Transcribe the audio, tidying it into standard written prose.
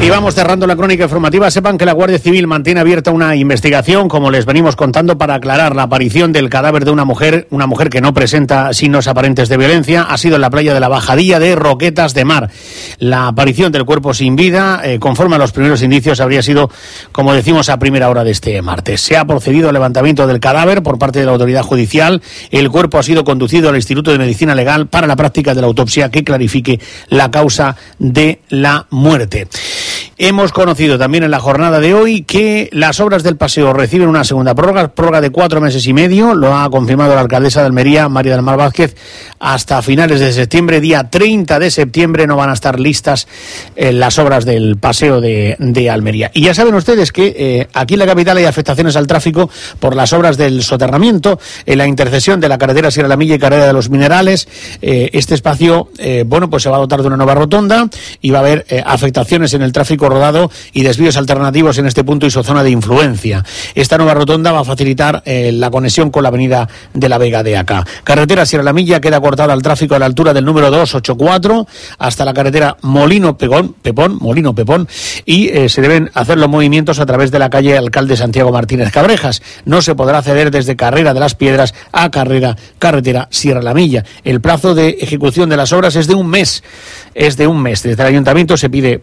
Y vamos cerrando la crónica informativa. Sepan que la Guardia Civil mantiene abierta una investigación, como les venimos contando, para aclarar la aparición del cadáver de una mujer que no presenta signos aparentes de violencia. Ha sido en la playa de la Bajadilla de Roquetas de Mar. La aparición del cuerpo sin vida, conforme a los primeros indicios, habría sido, como decimos, a primera hora de este martes. Se ha procedido al levantamiento del cadáver por parte de la autoridad judicial. El cuerpo ha sido conducido al Instituto de Medicina Legal para la práctica de la autopsia que clarifique la causa de la muerte. Hemos conocido también en la jornada de hoy que las obras del paseo reciben una segunda prórroga de 4 meses y medio. Lo ha confirmado la alcaldesa de Almería, María del Mar Vázquez, hasta finales de septiembre. Día 30 de septiembre no van a estar listas las obras del paseo de Almería. Y ya saben ustedes que aquí en la capital hay afectaciones al tráfico por las obras del soterramiento en la intersección de la carretera Sierra La Milla y carretera de los Minerales. Este espacio, pues se va a dotar de una nueva rotonda y va a haber afectaciones en el tráfico rodado y desvíos alternativos en este punto y su zona de influencia. Esta nueva rotonda va a facilitar la conexión con la avenida de la Vega de acá. Carretera Sierra La Milla queda cortada al tráfico a la altura del número 284 hasta la carretera Molino Pepón y se deben hacer los movimientos a través de la calle Alcalde Santiago Martínez Cabrejas. No se podrá acceder desde Carrera de las Piedras a carretera Sierra La Milla. El plazo de ejecución de las obras es de un mes. Desde el ayuntamiento se pide